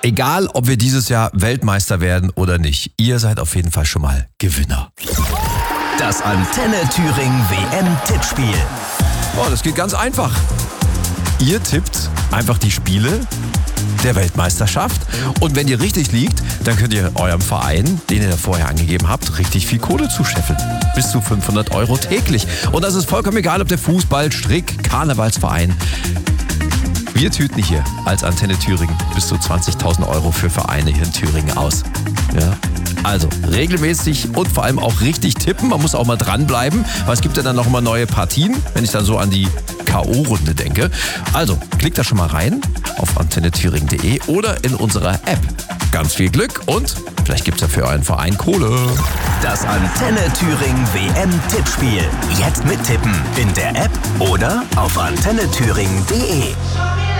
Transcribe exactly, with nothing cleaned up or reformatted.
Egal, ob wir dieses Jahr Weltmeister werden oder nicht, ihr seid auf jeden Fall schon mal Gewinner. Das Antenne Thüringen W M-Tippspiel. Oh, das geht ganz einfach. Ihr tippt einfach die Spiele der Weltmeisterschaft und wenn ihr richtig liegt, dann könnt ihr eurem Verein, den ihr vorher angegeben habt, richtig viel Kohle zuscheffeln. Bis zu fünfhundert Euro täglich. Und das ist vollkommen egal, ob der Fußball, Strick, Karnevalsverein. Wir tüten hier als Antenne Thüringen bis zu zwanzigtausend Euro für Vereine hier in Thüringen aus. Ja. Also regelmäßig und vor allem auch richtig tippen. Man muss auch mal dranbleiben, weil es gibt ja dann noch immer neue Partien, wenn ich dann so an die K O-Runde denke. Also klickt da schon mal rein auf antenne thüringen punkt de oder in unserer App. Ganz viel Glück und vielleicht gibt es ja für euren Verein Kohle. Das Antenne Thüringen W M-Tippspiel. Jetzt mittippen in der App oder auf antenne thüringen punkt de.